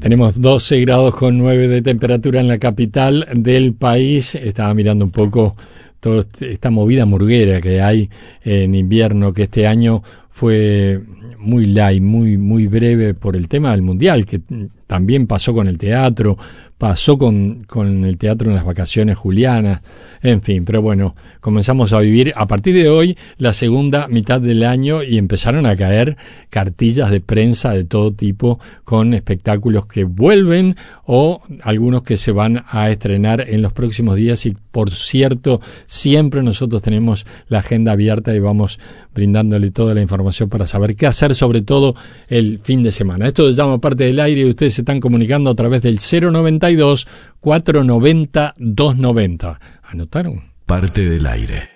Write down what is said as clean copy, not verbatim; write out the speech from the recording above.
Tenemos 12 grados con 9 de temperatura en la capital del país. Estaba mirando un poco toda esta movida murguera que hay en invierno, que este año fue muy light, muy breve por el tema del mundial, que también pasó con el teatro, pasó con el teatro en las vacaciones julianas, en fin, pero bueno, comenzamos a vivir a partir de hoy la segunda mitad del año y empezaron a caer cartillas de prensa de todo tipo con espectáculos que vuelven o algunos que se van a estrenar en los próximos días. Y por cierto, siempre nosotros tenemos la agenda abierta y vamos brindándole toda la información para saber qué hacer, sobre todo el fin de semana. Esto se llama Parte del Aire y ustedes se están comunicando a través del 092-490-290. ¿Anotaron? Parte del Aire.